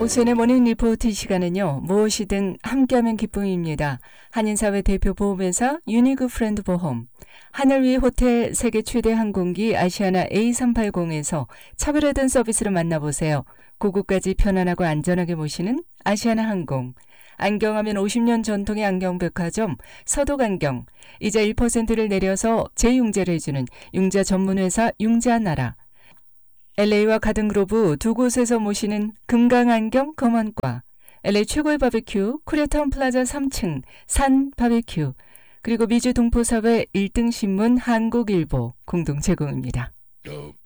오선의 모닝 리포트 시간은요. 무엇이든 함께하면 기쁨입니다. 한인사회 대표 보험회사 유니그 프렌드 보험, 하늘 위 호텔 세계 최대 항공기 아시아나 A380에서 차별화된 서비스를 만나보세요. 고국까지 편안하고 안전하게 모시는 아시아나 항공, 안경하면 50년 전통의 안경백화점 서독안경, 이자 1%를 내려서 재융자를 해주는 융자 전문회사 융자나라, LA와 가든그로브 두 곳에서 모시는 금강안경 검언과, LA 최고의 바베큐 코리아타운 플라자 3층 산 바베큐, 그리고 미주 동포사회 1등 신문 한국일보 공동 제공입니다.